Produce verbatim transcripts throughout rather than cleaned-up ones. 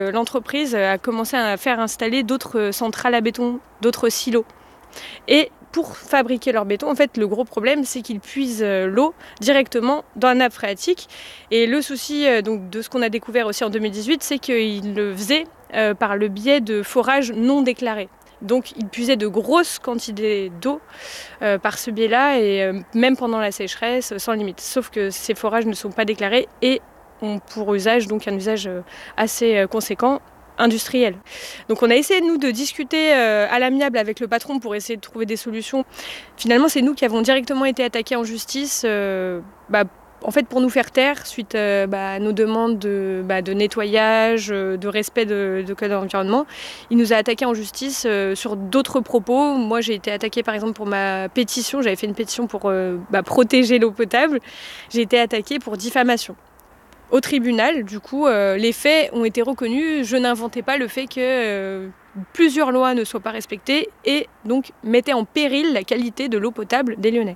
L'entreprise a commencé à faire installer d'autres centrales à béton, d'autres silos. Et pour fabriquer leur béton, en fait, le gros problème, c'est qu'ils puisent l'eau directement dans la nappe phréatique. Et le souci donc, de ce qu'on a découvert aussi en deux mille dix-huit, c'est qu'ils le faisaient euh, par le biais de forages non déclarés. Donc ils puisaient de grosses quantités d'eau euh, par ce biais-là, et euh, même pendant la sécheresse, sans limite. Sauf que ces forages ne sont pas déclarés et ont pour usage, donc un usage assez conséquent, industriel. Donc on a essayé, nous, de discuter euh, à l'amiable avec le patron pour essayer de trouver des solutions. Finalement, c'est nous qui avons directement été attaqués en justice, euh, bah, en fait pour nous faire taire suite euh, bah, à nos demandes de, bah, de nettoyage, de respect de, de code de l'environnement. Il nous a attaqués en justice euh, sur d'autres propos. Moi, j'ai été attaquée par exemple pour ma pétition. J'avais fait une pétition pour euh, bah, protéger l'eau potable. J'ai été attaquée pour diffamation. Au tribunal, du coup, euh, les faits ont été reconnus. Je n'inventais pas le fait que euh, plusieurs lois ne soient pas respectées et donc mettaient en péril la qualité de l'eau potable des Lyonnais.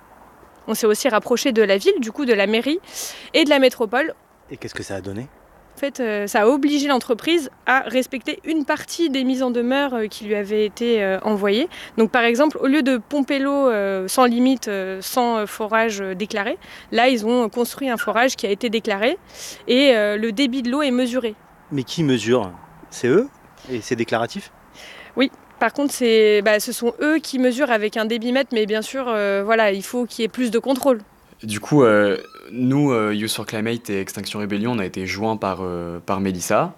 On s'est aussi rapproché de la ville, du coup de la mairie et de la métropole. Et qu'est-ce que ça a donné ? En fait, euh, ça a obligé l'entreprise à respecter une partie des mises en demeure euh, qui lui avaient été euh, envoyées. Donc par exemple, au lieu de pomper l'eau euh, sans limite, euh, sans forage euh, déclaré, là ils ont construit un forage qui a été déclaré et euh, le débit de l'eau est mesuré. Mais qui mesure ? C'est eux ? Et c'est déclaratif ? Oui. Par contre, c'est, bah, ce sont eux qui mesurent avec un débitmètre, mais bien sûr, euh, voilà, il faut qu'il y ait plus de contrôle. Du coup, euh, nous, euh, Youth for Climate et Extinction Rebellion, on a été joints par, euh, par Mélissa.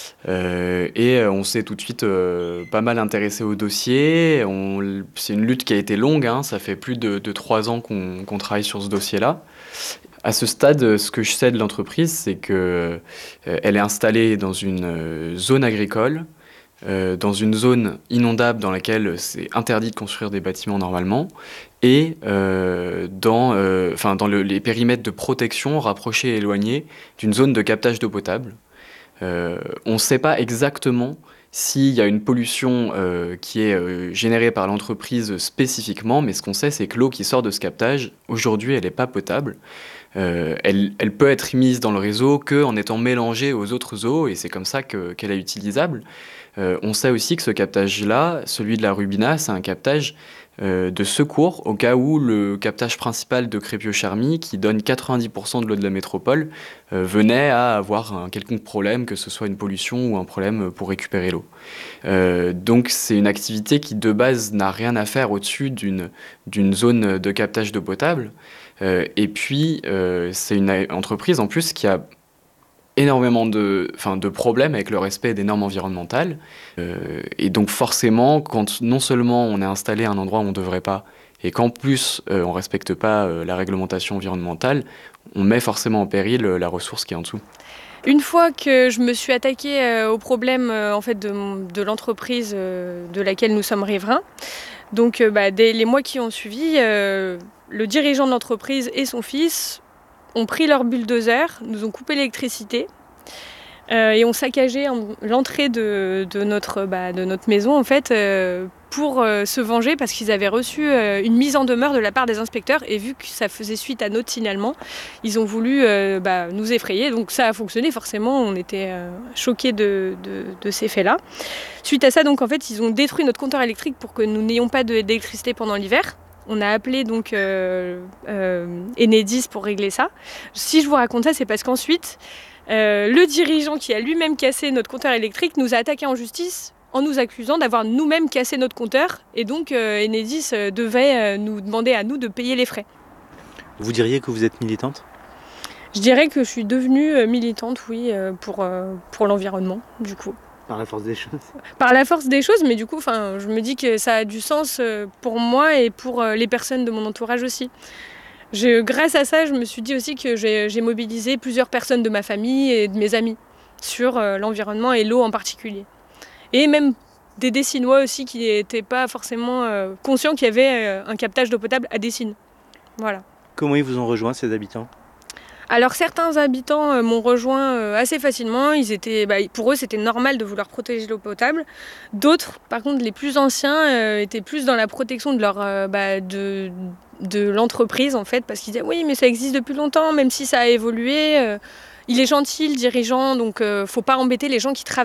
Euh, et on s'est tout de suite euh, pas mal intéressé au dossier. On, c'est une lutte qui a été longue, hein, ça fait plus de, de trois ans qu'on, qu'on travaille sur ce dossier-là. À ce stade, ce que je sais de l'entreprise, c'est qu'elle euh, est installée dans une euh, zone agricole, euh, dans une zone inondable dans laquelle c'est interdit de construire des bâtiments normalement, et euh, dans, euh, enfin, dans le, les périmètres de protection rapprochés et éloignés d'une zone de captage d'eau potable. Euh, on ne sait pas exactement s'il y a une pollution euh, qui est euh, générée par l'entreprise spécifiquement, mais ce qu'on sait, c'est que l'eau qui sort de ce captage, aujourd'hui, elle n'est pas potable. Euh, elle, elle peut être mise dans le réseau qu'en étant mélangée aux autres eaux, et c'est comme ça que, qu'elle est utilisable. Euh, on sait aussi que ce captage-là, celui de la Rubina, c'est un captage euh, de secours au cas où le captage principal de Crépio-Charmy, qui donne quatre-vingt-dix pour cent de l'eau de la métropole, euh, venait à avoir un quelconque problème, que ce soit une pollution ou un problème pour récupérer l'eau. Euh, donc c'est une activité qui de base n'a rien à faire au-dessus d'une, d'une zone de captage d'eau potable. Euh, et puis euh, c'est une entreprise en plus qui a énormément de, enfin, de problèmes avec le respect des normes environnementales. Euh, et donc forcément, quand non seulement on est installé à un endroit où on ne devrait pas, et qu'en plus euh, on ne respecte pas euh, la réglementation environnementale, on met forcément en péril euh, la ressource qui est en dessous. Une fois que je me suis attaquée euh, au problème euh, en fait, de, de l'entreprise euh, de laquelle nous sommes riverains, donc euh, bah, dès les mois qui ont suivi, euh, le dirigeant de l'entreprise et son fils ont pris leur bulldozer, nous ont coupé l'électricité euh, et ont saccagé l'entrée de, de, notre, bah, de notre maison en fait, euh, pour euh, se venger parce qu'ils avaient reçu euh, une mise en demeure de la part des inspecteurs et vu que ça faisait suite à notre signalement, ils ont voulu euh, bah, nous effrayer. Donc ça a fonctionné forcément, on était euh, choqués de, de, de ces faits-là. Suite à ça, donc, en fait, ils ont détruit notre compteur électrique pour que nous n'ayons pas de, d'électricité pendant l'hiver. On a appelé donc euh, euh, Enedis pour régler ça. Si je vous raconte ça, c'est parce qu'ensuite, euh, le dirigeant qui a lui-même cassé notre compteur électrique nous a attaqué en justice en nous accusant d'avoir nous-mêmes cassé notre compteur. Et donc, euh, Enedis euh, devait euh, nous demander à nous de payer les frais. Vous diriez que vous êtes militante ? Je dirais que je suis devenue euh, militante, oui, euh, pour, euh, pour l'environnement, du coup. Par la force des choses. Par la force des choses, mais du coup, je me dis que ça a du sens pour moi et pour les personnes de mon entourage aussi. Je, grâce à ça, je me suis dit aussi que j'ai, j'ai mobilisé plusieurs personnes de ma famille et de mes amis sur euh, l'environnement et l'eau en particulier. Et même des Dessinois aussi qui n'étaient pas forcément euh, conscients qu'il y avait euh, un captage d'eau potable à Dessines. Voilà. Comment ils vous ont rejoint, ces habitants ? Alors certains habitants euh, m'ont rejoint euh, assez facilement, ils étaient, bah, pour eux c'était normal de vouloir protéger l'eau potable. D'autres, par contre les plus anciens, euh, étaient plus dans la protection de, leur, euh, bah, de, de l'entreprise en fait, parce qu'ils disaient oui mais ça existe depuis longtemps, même si ça a évolué, euh, Il est gentil, le dirigeant, donc euh, faut pas embêter les gens qui travaillent.